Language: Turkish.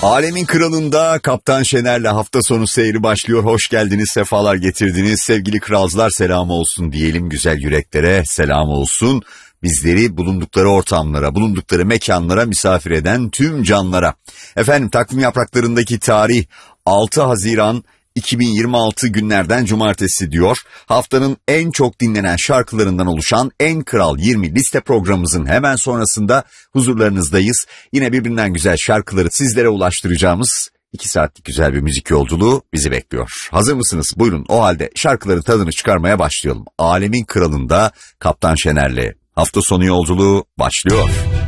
Alemin Kralı'nda Kaptan Şener'le hafta sonu seyri başlıyor. Hoş geldiniz, sefalar getirdiniz. Sevgili kralcılar, selam olsun diyelim, güzel yüreklere selam olsun. Bizleri bulundukları ortamlara, bulundukları mekanlara misafir eden tüm canlara. Efendim, takvim yapraklarındaki tarih 6 Haziran 2026 günlerden cumartesi diyor. Haftanın en çok dinlenen şarkılarından oluşan En Kral 20 liste programımızın hemen sonrasında huzurlarınızdayız. Yine birbirinden güzel şarkıları sizlere ulaştıracağımız 2 saatlik güzel bir müzik yolculuğu bizi bekliyor. Hazır mısınız? Buyurun, o halde şarkıların tadını çıkarmaya başlayalım. Alemin Kralı'nda Kaptan Şener'le hafta sonu yolculuğu başlıyor.